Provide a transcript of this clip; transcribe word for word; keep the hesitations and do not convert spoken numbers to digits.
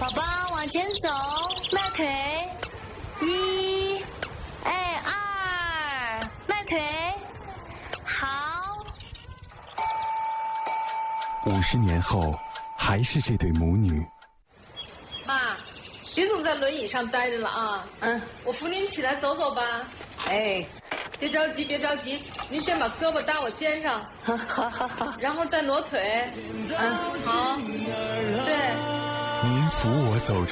宝宝往前走，迈腿，一，哎二，迈腿，好。 五十年后，还是这对母女。 妈，别总在轮椅上待着了啊！嗯，我扶您起来走走吧。 哎， 别着急，别着急，您先把胳膊搭我肩上， 好好好好， 然后再挪腿。嗯，好，对。 您扶我走出